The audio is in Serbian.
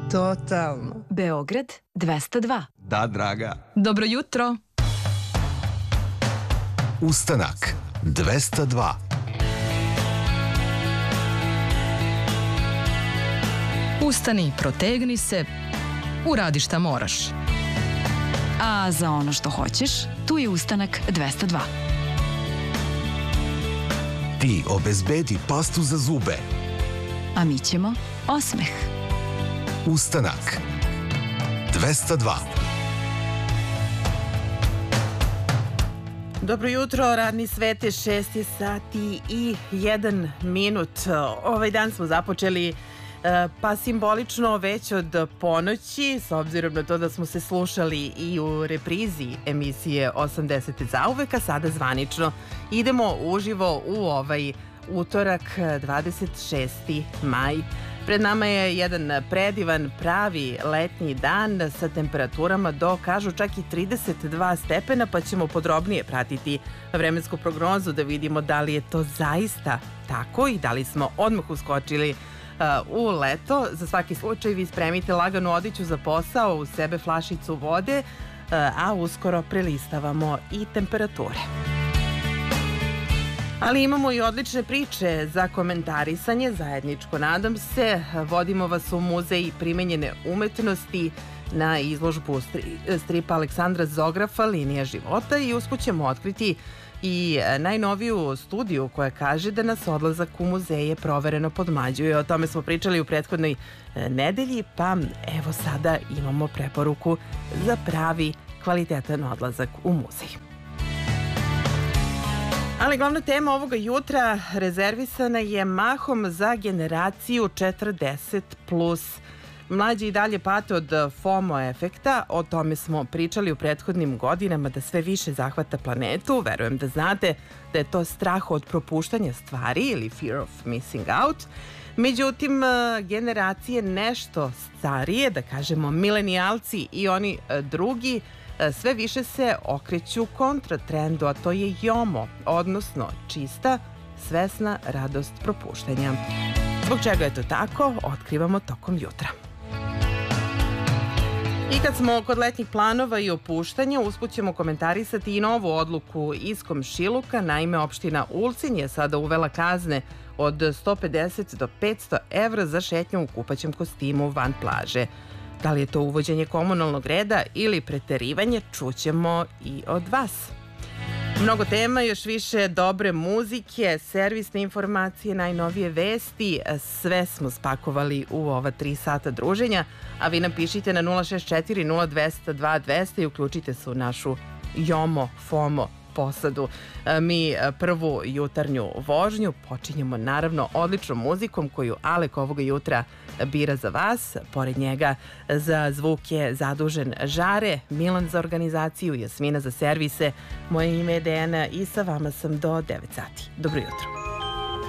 Totalno. Beograd 202. Da, draga. Dobro jutro. Ustanak 202. Ustani, protegni se, uradi šta moraš. A za ono što hoćeš, tu je Ustanak 202. Ti obezbedi pastu za zube. A mi ćemo osmeh. Ustanak 202. Dobro jutro, radni svet je 6 sati i 1 minut. Ovaj dan smo započeli pa simbolično već od ponoći, s obzirom na to da smo se slušali i u reprizi emisije 80 zauvek, a sada zvanično idemo uživo u ovaj utorak 26. maj. Pred nama je jedan predivan, pravi letnji dan sa temperaturama do, kažu, čak i 32 stepena, pa ćemo podrobnije pratiti vremensku prognozu da vidimo da li je to zaista tako i da li smo odmah uskočili u leto. Za svaki slučaj vi spremite laganu odeću za posao, uz sebe flašicu vode, a uskoro prelistavamo i temperature. Ali imamo i odlične priče za komentarisanje, zajedničko nadam se. Vodimo vas u muzej primenjene umetnosti na izložbu stripa Aleksandra Zografa Linija života i usput ćemo otkriti i najnoviju studiju koja kaže da nas odlazak u muzeje provereno podmlađuje. O tome smo pričali u prethodnoj nedelji, pa evo sada imamo preporuku za pravi kvalitetan odlazak u muzej. Ali glavna tema ovoga jutra rezervisana je mahom za generaciju 40+. Mlađi i dalje pate od FOMO efekta, o tome smo pričali u prethodnim godinama da sve više zahvata planetu. Verujem da znate da je to strah od propuštanja stvari ili fear of missing out. Međutim, generacije nešto starije, da kažemo milenijalci i oni drugi, sve više se okreću kontratrendu, a to je JOMO, odnosno čista, svesna radost propuštanja. Zbog čega je to tako, otkrivamo tokom jutra. I kad smo kod letnjih planova i opuštanja, usput ćemo komentarisati i novu odluku iz komšiluka. Naime, opština Ulcinj je sada uvela kazne od 150 do 500 evra za šetnju u kupaćem kostimu van plaže. Da li je to uvođenje komunalnog reda ili preterivanje, čućemo i od vas. Mnogo tema, još više dobre muzike, servisne informacije, najnovije vesti, sve smo spakovali u ova 3 sata druženja, a vi nam pišite na 064 0200 2200 i uključite se u našu JOMO, FOMO posadu. Mi prvu jutarnju vožnju počinjemo naravno odličnom muzikom koju Alek ovoga jutra bira za vas. Pored njega za zvuk je zadužen Žare, Milan za organizaciju, Jasmina za servise. Moje ime je Dejana i sa vama sam do 9 sati. Dobro jutro.